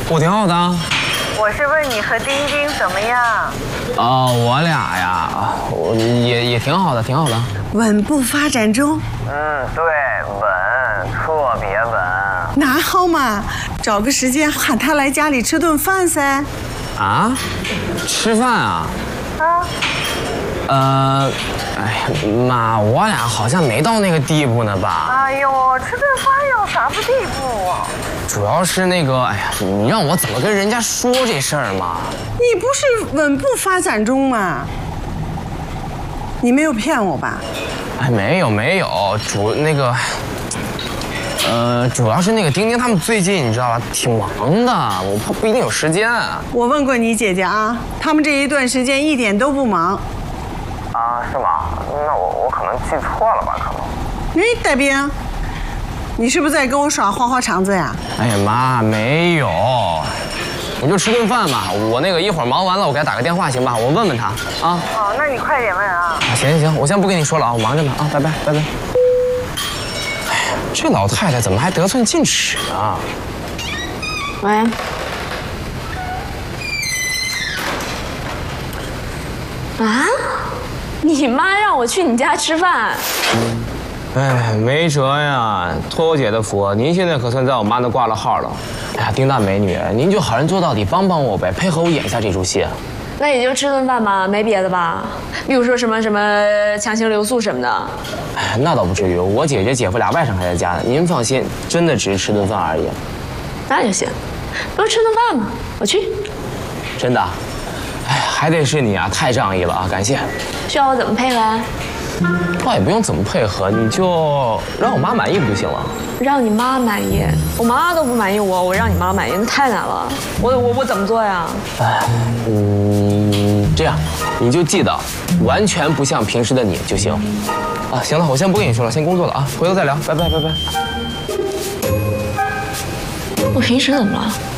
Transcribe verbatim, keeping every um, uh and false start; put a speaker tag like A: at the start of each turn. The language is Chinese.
A: 我挺好的。
B: 我是问你和丁丁怎么样？
A: 啊、呃，我俩呀，我也也挺好的，挺好的。
C: 稳步发展中。
B: 嗯，对，稳，特别稳。
C: 那好嘛，找个时间喊他来家里吃顿饭噻。
A: 啊？吃饭啊？
B: 啊？
A: 呃，哎呀妈，我俩好像没到那个地步呢吧？
B: 哎呦，吃顿饭要啥不地步啊？
A: 主要是那个，哎呀，你让我怎么跟人家说这事儿嘛？
C: 你不是稳步发展中吗？你没有骗我吧？
A: 哎，没有没有，主那个，呃，主要是那个丁丁他们最近你知道吧，挺忙的，我怕不一定有时间。
C: 我问过你姐姐啊，他们这一段时间一点都不忙。
B: 啊，是吗？那我我可能记错了吧？可能。
C: 哎，大兵，你是不是在跟我耍花花肠子呀？
A: 哎呀妈，没有，我就吃顿饭嘛。我那个一会儿忙完了，我给他打个电话行吧？我问问他啊。
B: 哦，那你快点问啊。
A: 啊，行行行，我先不跟你说了啊，我忙着呢啊，拜拜拜拜。哎呀，这老太太怎么还得寸进尺呢？
D: 喂。啊？你妈让我去你家吃饭。
A: 哎，没辙呀，托我姐的福，您现在可算在我妈那挂了号了。哎呀，丁大美女，您就好人做到底，帮帮我呗，配合我演一下这出戏。
D: 那也就吃顿饭吧，没别的吧？比如说什么什么强行留宿什么的。
A: 哎，那倒不至于，我姐姐姐夫俩外甥还在家呢，您放心，真的只是吃顿饭而已。
D: 那就行，不就吃顿饭嘛，我去。
A: 真的？哎，还得是你啊，太仗义了啊，感谢。
D: 需要我怎么配合啊？
A: 倒也不用怎么配合，你就让我妈满意不就行了？
D: 让你妈满意，我妈都不满意我，我让你妈满意那太难了。我我我怎么做呀？
A: 哎，嗯，这样，你就记得完全不像平时的你就行。啊，行了，我先不跟你说了，先工作了啊，回头再聊，拜拜拜拜。
D: 我平时怎么了？